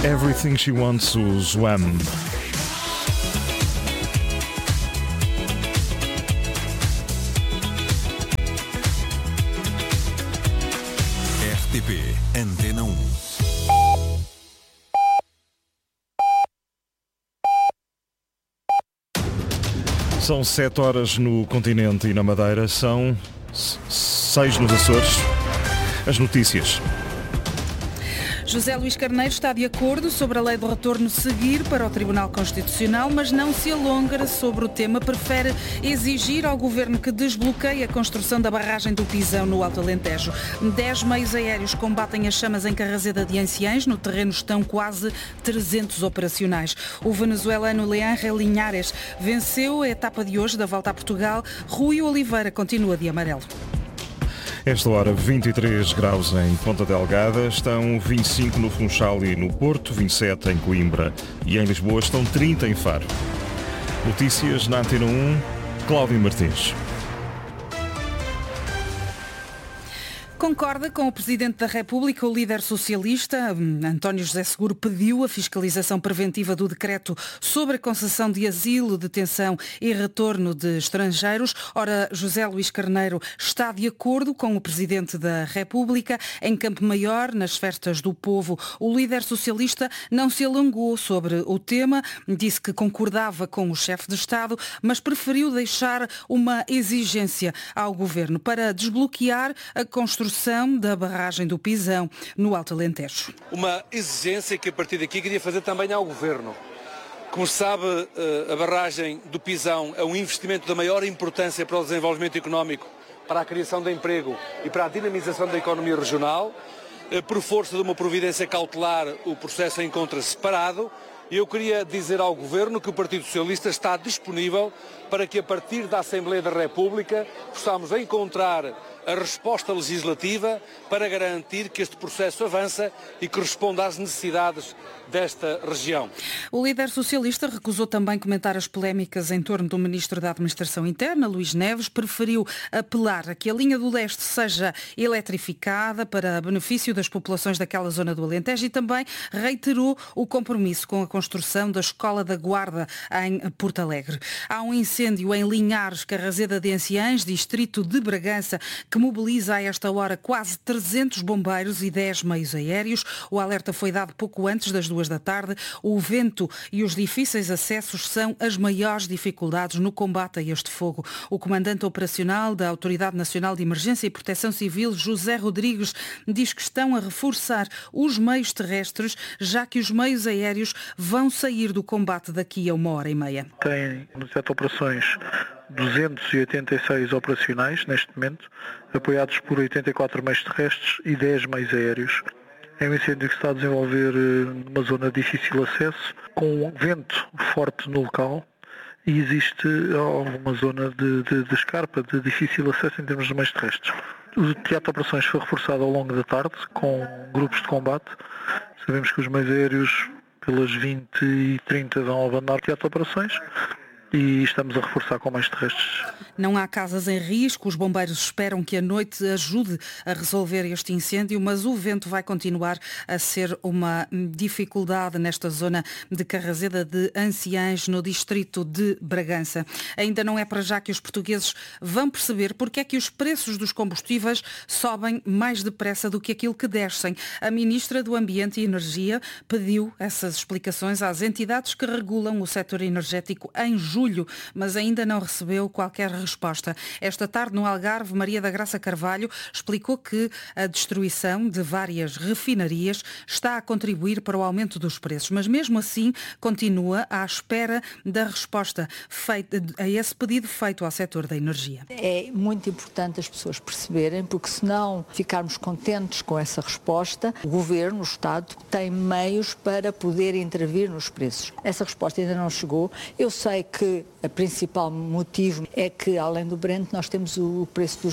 Everything She Wants, o Zwam. RTP Antena 1. São 7 horas no continente e na Madeira, são 6 nos Açores. As notícias. José Luís Carneiro está de acordo sobre a lei do retorno seguir para o Tribunal Constitucional, mas não se alonga sobre o tema. Prefere exigir ao Governo que desbloqueie a construção da barragem do Pisão no Alto Alentejo. 10 meios aéreos combatem as chamas em Carraseda de Anciães. No terreno estão quase 300 operacionais. O venezuelano Leandro Linhares venceu a etapa de hoje da Volta a Portugal. Rui Oliveira continua de amarelo. Esta hora 23 graus em Ponta Delgada, estão 25 no Funchal e no Porto, 27 em Coimbra e em Lisboa, estão 30 em Faro. Notícias na Antena 1, Cláudio Martins. Concorda com o Presidente da República, o líder socialista, António José Seguro, pediu a fiscalização preventiva do decreto sobre a concessão de asilo, detenção e retorno de estrangeiros. Ora, José Luís Carneiro está de acordo com o Presidente da República. Em Campo Maior, nas festas do povo, o líder socialista não se alongou sobre o tema, disse que concordava com o chefe de Estado, mas preferiu deixar uma exigência ao Governo para desbloquear a construção da barragem do Pisão no Alto Alentejo. Uma exigência que a partir daqui queria fazer também ao Governo. Como se sabe, a barragem do Pisão é um investimento da maior importância para o desenvolvimento económico, para a criação de emprego e para a dinamização da economia regional. Por força de uma providência cautelar, o processo encontra-se parado. E eu queria dizer ao Governo que o Partido Socialista está disponível para que, a partir da Assembleia da República, possamos encontrar a resposta legislativa para garantir que este processo avança e que responda às necessidades desta região. O líder socialista recusou também comentar as polémicas em torno do Ministro da Administração Interna, Luís Neves. Preferiu apelar a que a linha do leste seja eletrificada para benefício das populações daquela zona do Alentejo e também reiterou o compromisso com a construção da Escola da Guarda em Porto Alegre. Há um incêndio em Linhares, Carraseda de Anciães, distrito de Bragança, que mobiliza a esta hora quase 300 bombeiros e 10 meios aéreos. O alerta foi dado pouco antes das 2 da tarde. O vento e os difíceis acessos são as maiores dificuldades no combate a este fogo. O comandante operacional da Autoridade Nacional de Emergência e Proteção Civil, José Rodrigues, diz que estão a reforçar os meios terrestres, já que os meios aéreos vão sair do combate daqui a 1h30. Tem no setor de operações 286 operacionais neste momento, apoiados por 84 meios terrestres e 10 meios aéreos. É um incêndio que se está a desenvolver numa zona de difícil acesso, com um vento forte no local e existe alguma zona de escarpa, de difícil acesso em termos de meios terrestres. O teatro de operações foi reforçado ao longo da tarde com grupos de combate. Sabemos que os meios aéreos pelas 20h30 vão abandonar o teatro de operações e estamos a reforçar com meios terrestres. Não há casas em risco, os bombeiros esperam que a noite ajude a resolver este incêndio, mas o vento vai continuar a ser uma dificuldade nesta zona de Carraseda de Anciães, no distrito de Bragança. Ainda não é para já que os portugueses vão perceber porque é que os preços dos combustíveis sobem mais depressa do que aquilo que descem. A Ministra do Ambiente e Energia pediu essas explicações às entidades que regulam o setor energético em julho, mas ainda não recebeu qualquer resposta. Esta tarde, no Algarve, Maria da Graça Carvalho explicou que a destruição de várias refinarias está a contribuir para o aumento dos preços, mas mesmo assim continua à espera da resposta feita a esse pedido feito ao setor da energia. É muito importante as pessoas perceberem, porque se não ficarmos contentes com essa resposta, o Governo, o Estado, tem meios para poder intervir nos preços. Essa resposta ainda não chegou. Eu sei que o principal motivo é que, além do Brent, nós temos o preço dos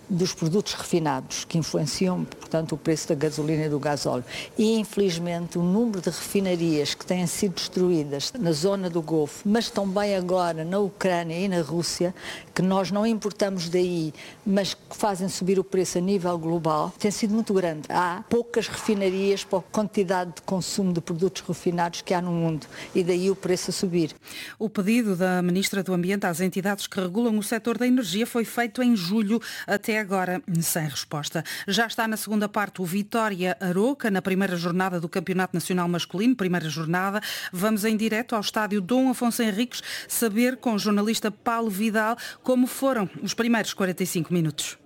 dos produtos refinados, que influenciam, portanto, o preço da gasolina e do gasóleo. E, infelizmente, o número de refinarias que têm sido destruídas na zona do Golfo, mas também agora na Ucrânia e na Rússia, que nós não importamos daí, mas que fazem subir o preço a nível global, tem sido muito grande. Há poucas refinarias para a quantidade de consumo de produtos refinados que há no mundo e daí o preço a subir. O pedido da Ministra do Ambiente às entidades que regulam o setor da energia foi feito em julho, até agora sem resposta. Já está na segunda parte o Vitória Aroca, na primeira jornada do Campeonato Nacional Masculino, primeira jornada. Vamos em direto ao estádio Dom Afonso Henriques saber com o jornalista Paulo Vidal como foram os primeiros 45 minutos.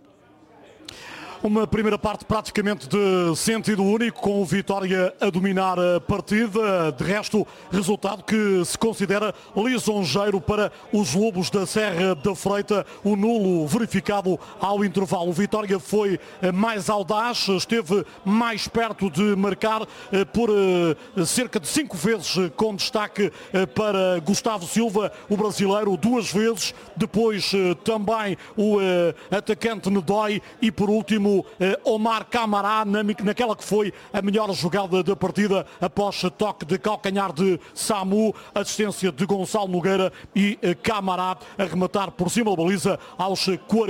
Uma primeira parte praticamente de sentido único, com o Vitória a dominar a partida. De resto, resultado que se considera lisonjeiro para os Lobos da Serra da Freita. O nulo verificado ao intervalo. O Vitória foi mais audaz, esteve mais perto de marcar por cerca de 5 vezes, com destaque para Gustavo Silva, o brasileiro, 2 vezes. Depois também o atacante Nedói e por último Omar Camará, naquela que foi a melhor jogada da partida após toque de calcanhar de Samu, assistência de Gonçalo Nogueira e Camará a rematar por cima da baliza aos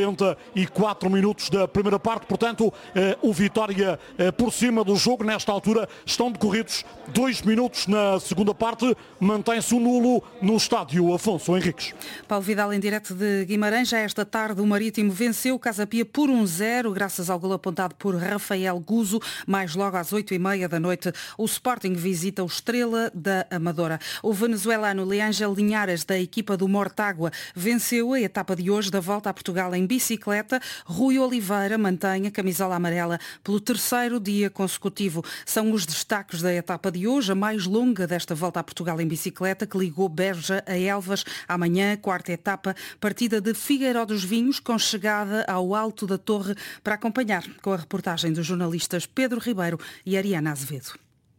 44 minutos da primeira parte. Portanto, o Vitória por cima do jogo. Nesta altura estão decorridos 2 minutos na segunda parte. Mantém-se o nulo no estádio Afonso Henriques. Paulo Vidal em direto de Guimarães. Já esta tarde o Marítimo venceu o Casa Pia por 1-0, graças ao gol apontado por Rafael Guzo. Mais logo às 8h30 da noite, o Sporting visita o Estrela da Amadora. O venezuelano Leângel Linhares, da equipa do Mortágua, venceu a etapa de hoje da Volta a Portugal em bicicleta. Rui Oliveira mantém a camisola amarela pelo 3º dia consecutivo. São os destaques da etapa de hoje, a mais longa desta Volta a Portugal em bicicleta, que ligou Beja a Elvas. Amanhã, 4ª etapa, partida de Figueiró dos Vinhos, com chegada ao Alto da Torre, para acompanhar com a reportagem dos jornalistas Pedro Ribeiro e Ariana Azevedo.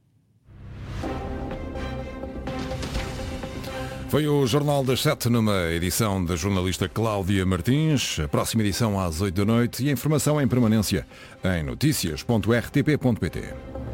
Foi o Jornal das 7, numa edição da jornalista Cláudia Martins. A próxima edição às 8 da noite e a informação em permanência em noticias.rtp.pt.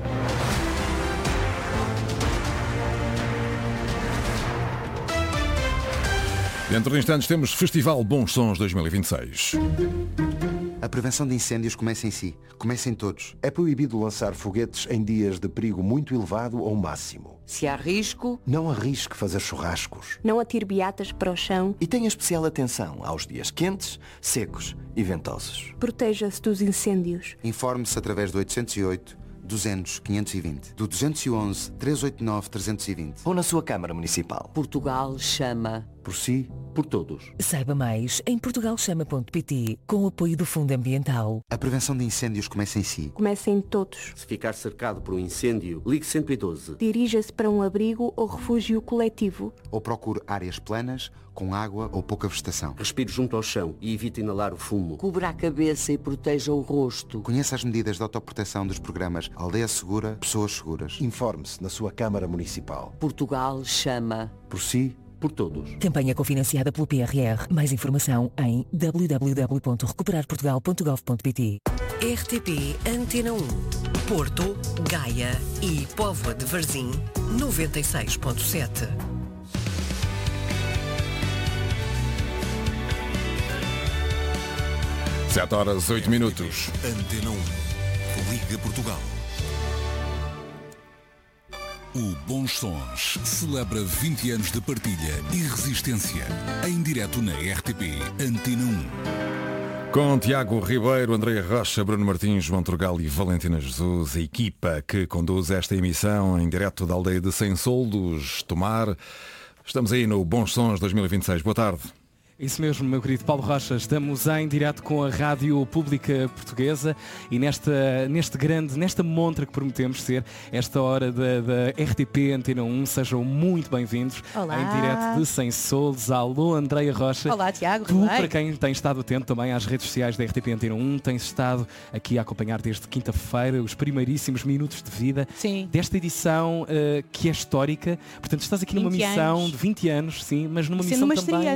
Dentro de instantes temos Festival Bons Sons 2026. A prevenção de incêndios começa em si. Começa em todos. É proibido lançar foguetes em dias de perigo muito elevado ou máximo. Se há risco, não arrisque fazer churrascos. Não atire beatas para o chão. E tenha especial atenção aos dias quentes, secos e ventosos. Proteja-se dos incêndios. Informe-se através do 808 200 520, do 211 389 320 ou na sua Câmara Municipal. Portugal chama. Por si, por todos. Saiba mais em portugalchama.pt, com o apoio do Fundo Ambiental. A prevenção de incêndios começa em si. Começa em todos. Se ficar cercado por um incêndio, ligue 112. Dirija-se para um abrigo ou refúgio coletivo. Ou procure áreas planas, com água ou pouca vegetação. Respire junto ao chão e evite inalar o fumo. Cubra a cabeça e proteja o rosto. Conheça as medidas de autoproteção dos programas Aldeia Segura, Pessoas Seguras. Informe-se na sua Câmara Municipal. Portugal chama. Por si, por todos. Campanha cofinanciada pelo PRR. Mais informação em www.recuperarportugal.gov.pt. RTP Antena 1. Porto, Gaia e Póvoa de Varzim, 96.7. Sete horas, 8 minutos. Antena 1. Liga Portugal. O Bons Sons celebra 20 anos de partilha e resistência. Em direto na RTP Antena 1. Com Tiago Ribeiro, Andréa Rocha, Bruno Martins, João Turgal e Valentina Jesus, a equipa que conduz esta emissão em direto da aldeia de Sem Soldos, Tomar. Estamos aí no Bons Sons 2026. Boa tarde. Isso mesmo, meu querido Paulo Rocha, estamos em direto com a Rádio Pública Portuguesa e nesta montra que prometemos ser, esta hora da RTP Antena 1, sejam muito bem-vindos. Olá. Em direto de Sem Soldos. Alô, Andréa Rocha. Olá, Tiago. Tu, para quem tem estado atento também às redes sociais da RTP Antena 1, tens estado aqui a acompanhar desde quinta-feira os primeiríssimos minutos de vida. Sim. Desta edição que é histórica. Portanto, estás aqui numa missão de 20 anos, sim, mas numa missão também...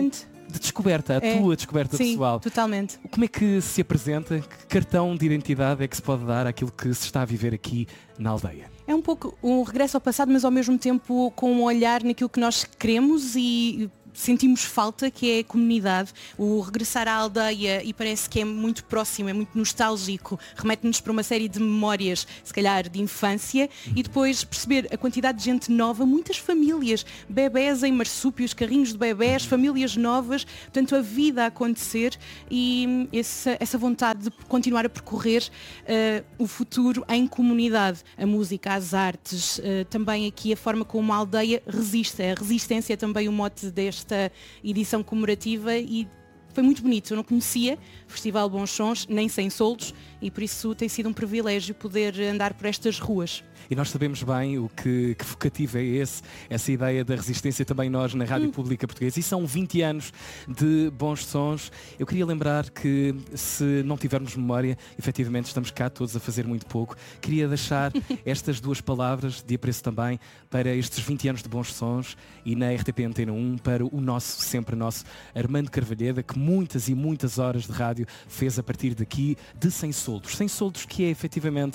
de descoberta, a tua descoberta pessoal. Totalmente. Como é que se apresenta? Que cartão de identidade é que se pode dar àquilo que se está a viver aqui na aldeia? É um pouco um regresso ao passado, mas ao mesmo tempo com um olhar naquilo que nós queremos e sentimos falta, que é a comunidade. O regressar à aldeia, e parece que é muito próximo, é muito nostálgico, remete-nos para uma série de memórias, se calhar de infância, e depois perceber a quantidade de gente nova, muitas famílias, bebés em marsúpios, carrinhos de bebés, famílias novas, portanto a vida a acontecer e essa vontade de continuar a percorrer o futuro em comunidade, a música, as artes, também aqui a forma como a aldeia resiste, a resistência é também o mote desta edição comemorativa e foi muito bonito. Eu não conhecia o Festival Bons Sons, nem Sem Soldos, e por isso tem sido um privilégio poder andar por estas ruas. E nós sabemos bem o que vocativo é essa ideia da resistência também nós na Rádio Pública Portuguesa. E são 20 anos de Bons Sons. Eu queria lembrar que, se não tivermos memória, efetivamente estamos cá todos a fazer muito pouco. Queria deixar estas duas palavras de apreço também para estes 20 anos de Bons Sons e na RTP Antena 1 para o nosso, sempre nosso, Armando Carvalheda, que muitas e muitas horas de rádio fez a partir daqui de Sem Soldos. Sem Soldos, que é efetivamente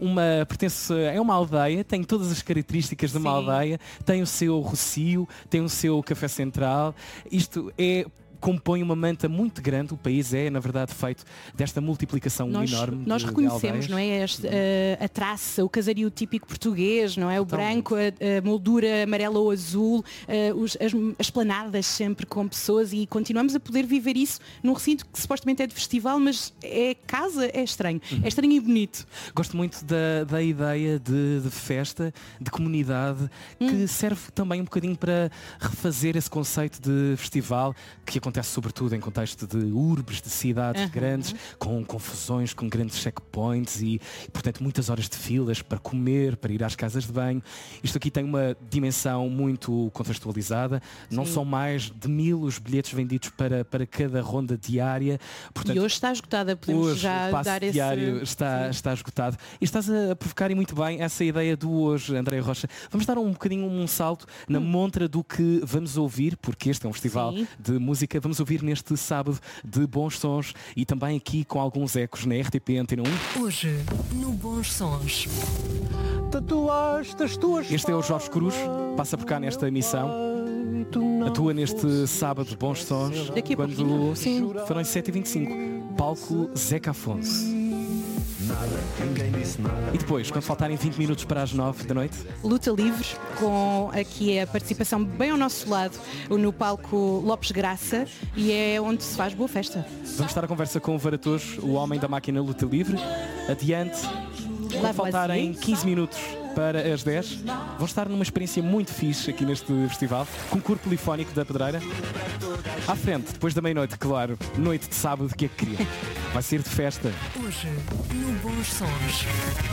é uma aldeia, tem todas as características de uma aldeia, tem o seu rocio, tem o seu café central. Isto compõe uma manta muito grande. O país é, na verdade, feito desta multiplicação enorme. Nós reconhecemos, não é? A traça, o casario típico português, não é? O branco, a moldura amarela ou azul, as planadas sempre com pessoas, e continuamos a poder viver isso num recinto que supostamente é de festival, mas é casa, é estranho. É estranho e bonito. Gosto muito da ideia de festa, de comunidade, que serve também um bocadinho para refazer esse conceito de festival que acontece sobretudo em contexto de urbes, de cidades grandes, com confusões, com grandes checkpoints e, portanto, muitas horas de filas para comer, para ir às casas de banho. Isto aqui tem uma dimensão muito contextualizada. Não são mais de 1000 os bilhetes vendidos para cada ronda diária. Portanto, e hoje está esgotada, podemos hoje, já o passe dar esse... diário está esgotado. E estás a provocar e muito bem essa ideia do hoje, Andréia Rocha. Vamos dar um bocadinho um salto na montra do que vamos ouvir, porque este é um festival de música. Vamos ouvir neste sábado de Bons Sons e também aqui com alguns ecos na RTP Antena 1. Hoje, no Bons Sons. Este é o Jorge Cruz, passa por cá nesta emissão. Atua neste sábado de Bons Sons. Daqui a quando foram 7h25. Palco Zeca Afonso. E depois, quando faltarem 20 minutos para as 9 da noite? Luta livre, com aqui a participação bem ao nosso lado, no palco Lopes Graça, e é onde se faz boa festa. Vamos estar à conversa com o Varatos, o homem da máquina Luta Livre. Adiante, quando faltarem 15 minutos para as 10, vão estar numa experiência muito fixe aqui neste festival, com o coro polifónico da Pedreira. À frente, depois da meia-noite, claro, noite de sábado, o que é que queria? Vai ser de festa. Hoje, no Bons Sons.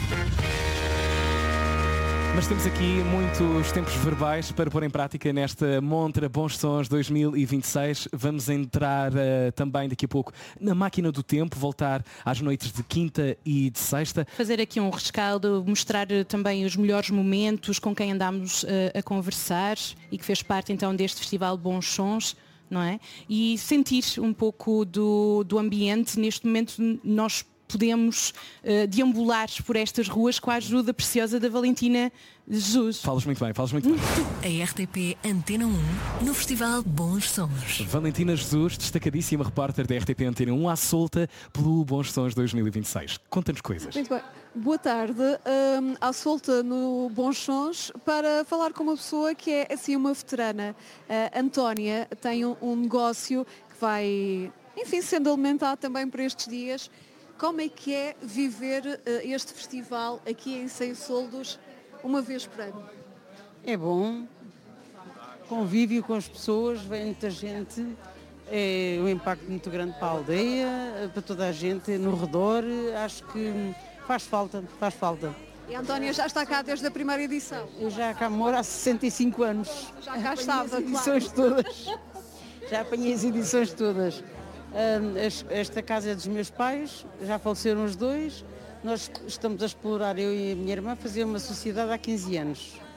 Mas temos aqui muitos tempos verbais para pôr em prática nesta montra Bons Sons 2026. Vamos entrar também daqui a pouco na máquina do tempo, voltar às noites de quinta e de sexta. Fazer aqui um rescaldo, mostrar também os melhores momentos com quem andámos a conversar e que fez parte então deste festival Bons Sons. Não é? E sentir um pouco do ambiente. Neste momento nós podemos deambular por estas ruas com a ajuda preciosa da Valentina Jesus. Falas muito bem, falas muito bem. A RTP Antena 1 no Festival Bons Sons. Valentina Jesus, destacadíssima repórter da RTP Antena 1, à solta pelo Bons Sons 2026. Conta-nos coisas. Muito bem. Boa tarde. À solta no Bons Sons para falar com uma pessoa que é assim uma veterana. Antónia tem um negócio que vai, enfim, sendo alimentado também por estes dias. Como é que é viver este festival aqui em Sem Soldos uma vez por ano? É bom, convívio com as pessoas, vem muita gente, é um impacto muito grande para a aldeia, para toda a gente no redor, acho que faz falta. E a Antónia já está cá desde a primeira edição? Eu já cá moro há 65 anos. Já cá estava, as edições todas. Já apanhei as edições todas. Esta casa é dos meus pais, já faleceram os dois. Nós estamos a explorar, eu e a minha irmã, fazer uma sociedade há 15 anos.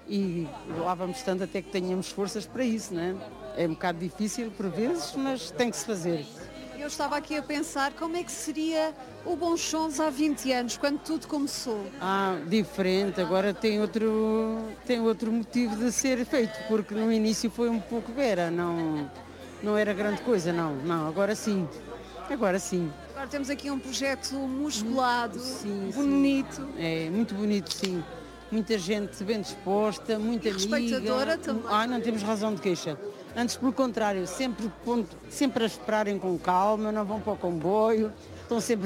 e lá vamos estando até que tenhamos forças para isso, não é? É um bocado difícil por vezes, mas tem que se fazer. Eu estava aqui a pensar como é que seria o Bons Sons há 20 anos, quando tudo começou. Diferente, agora tem outro motivo de ser feito, porque no início foi um pouco vera, não era grande coisa, não, agora sim. Agora temos aqui um projeto musculado, bonito. É, muito bonito, sim. Muita gente bem disposta, muita amiga. Respeitadora também. Não temos razão de queixa. Antes, pelo contrário, sempre a esperarem com calma, não vão para o comboio, estão sempre